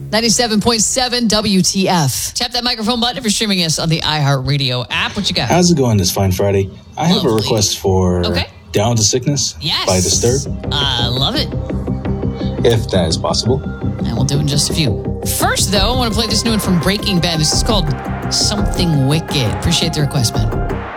97.7 WTF. Tap that microphone button if you're streaming us on the iHeartRadio app. What you got? How's it going this fine Friday? I have a request for Down to Sickness by Disturbed. I love it. If that is possible. And we'll do it in just a few. First, though, I want to play this new one from Breaking Bad. This is called Something Wicked. Appreciate the request, man.